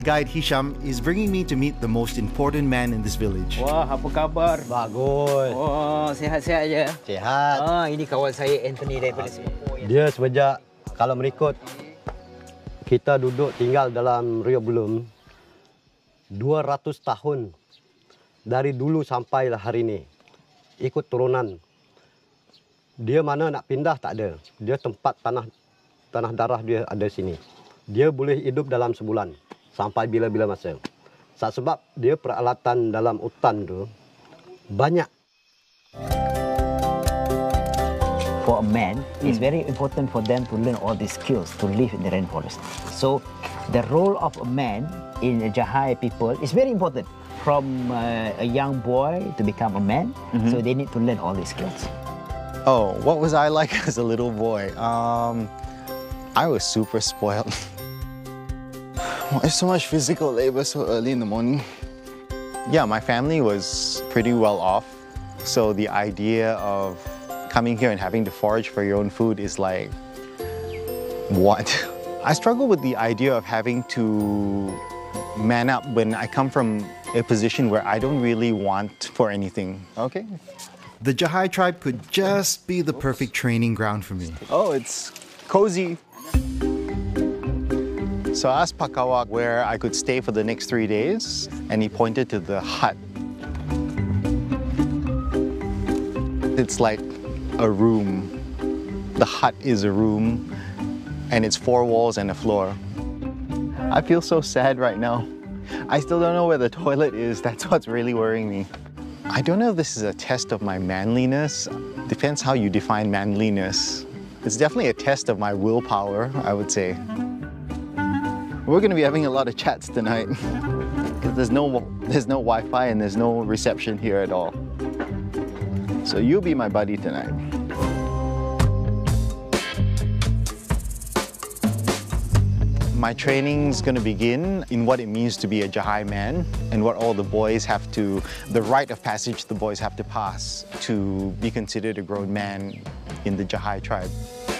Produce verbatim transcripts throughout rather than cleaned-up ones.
Guide Hisham is bringing me to meet the most important man in this village. Wah, apa khabar? Bagus. Oh, sehat-sehat je. Sihat. Ah, ini kawan saya Anthony daripada Singapura. Dia sejak kalau merikut kita duduk tinggal dalam Rio Belum dua ratus tahun dari dulu sampai hari ini. Ikut turunan. Dia mana nak pindah tak ada. Dia tempat tanah tanah darah dia ada sini. Dia boleh hidup dalam sebulan. Sampai bila-bila masa. Sebab dia peralatan dalam hutan tu banyak. For a man, mm. it's very important for them to learn all these skills to live in the rainforest. So, the role of a man in the Jahai people is very important. From uh, a young boy to become a man, mm-hmm. so they need to learn all these skills. Oh, what was I like as a little boy? Um, I was super spoiled. It's so much physical labor so early in the morning. Yeah, my family was pretty well off. So the idea of coming here and having to forage for your own food is like, what? I struggle with the idea of having to man up when I come from a position where I don't really want for anything. Okay. The Jahai tribe could just be the perfect training ground for me. Oh, it's cozy. So I asked Pakawak where I could stay for the next three days, and he pointed to the hut. It's like a room. The hut is a room, and it's four walls and a floor. I feel so sad right now. I still don't know where the toilet is. That's what's really worrying me. I don't know if this is a test of my manliness. Depends how you define manliness. It's definitely a test of my willpower, I would say. We're going to be having a lot of chats tonight because there's no, there's no Wi-Fi and there's no reception here at all. So you'll be my buddy tonight. My training's going to begin in what it means to be a Jahai man and what all the boys have to, the rite of passage the boys have to pass to be considered a grown man in the Jahai tribe.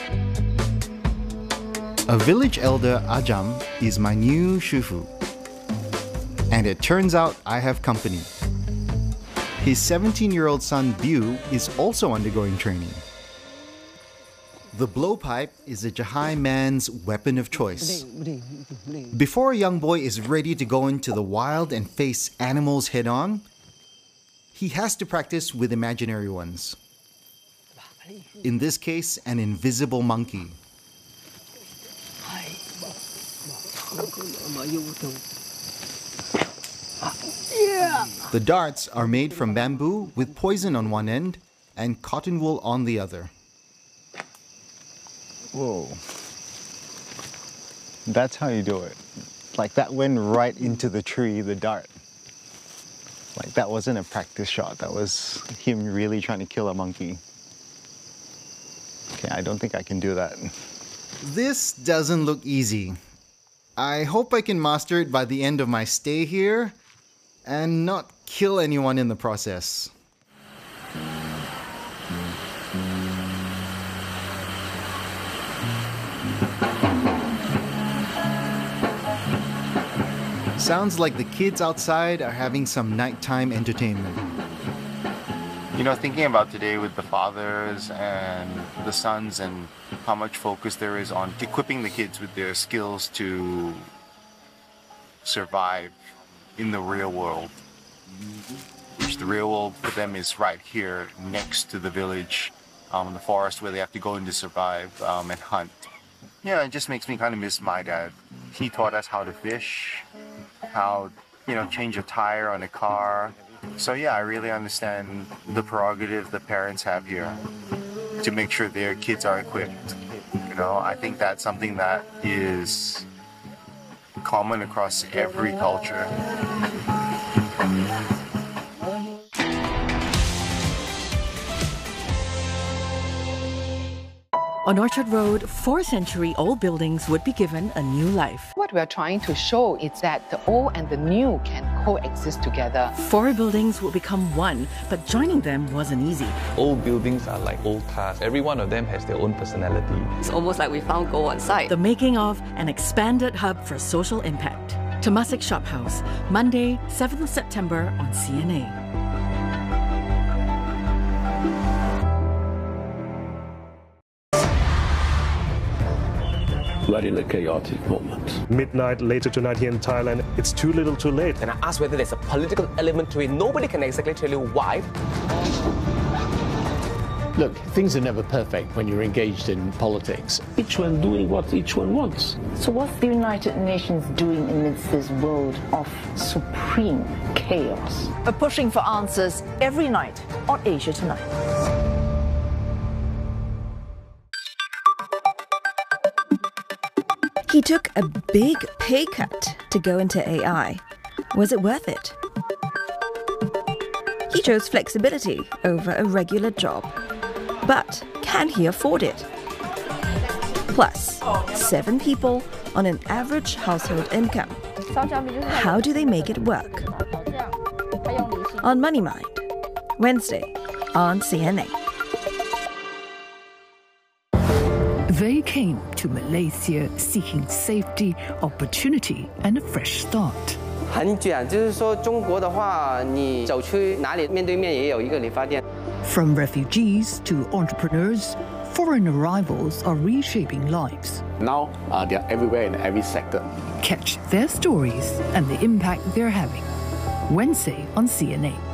A village elder, Ajam, is my new shufu. And it turns out I have company. His seventeen-year-old son, Bu, is also undergoing training. The blowpipe is a Jahai man's weapon of choice. Before a young boy is ready to go into the wild and face animals head-on, he has to practice with imaginary ones. In this case, an invisible monkey. The darts are made from bamboo with poison on one end and cotton wool on the other. Whoa. That's how you do it. Like that went right into the tree, the dart. Like that wasn't a practice shot. That was him really trying to kill a monkey. Okay, I don't think I can do that. This doesn't look easy. I hope I can master it by the end of my stay here and not kill anyone in the process. Sounds like the kids outside are having some nighttime entertainment. You know, thinking about today with the fathers and the sons and how much focus there is on equipping the kids with their skills to survive in the real world, which the real world for them is right here next to the village, um, the forest where they have to go in to survive um, and hunt. Yeah, it just makes me kind of miss my dad. He taught us how to fish, how, you know, change a tire on a car. So yeah, I really understand the prerogative the parents have here to make sure their kids are equipped. You know, I think that's something that is common across every culture. On Orchard Road, four century-old buildings would be given a new life. What we're trying to show is that the old and the new can coexist together. Four buildings will become one, but joining them wasn't easy. Old buildings are like old cars. Every one of them has their own personality. It's almost like we found gold on site. The making of an expanded hub for social impact. Temasek Shop House, Monday, seventh of September on C N A. We're in a chaotic moment. Midnight later tonight here in Thailand, it's too little too late. And I asked whether there's a political element to it. Nobody can exactly tell you why. Look, things are never perfect when you're engaged in politics. Each one doing what each one wants. So what's the United Nations doing amidst this world of supreme chaos? We're pushing for answers every night on Asia Tonight. He took a big pay cut to go into A I. Was it worth it? He chose flexibility over a regular job. But can he afford it? Plus, seven people on an average household income. How do they make it work? On Money Mind, Wednesday on C N A. They came to Malaysia seeking safety, opportunity, and a fresh start. 很卷，就是说中国的话，你走去哪里面对面也有一个理发店。 From refugees to entrepreneurs, foreign arrivals are reshaping lives. Now uh, they're everywhere in every sector. Catch their stories and the impact they're having. Wednesday on C N A.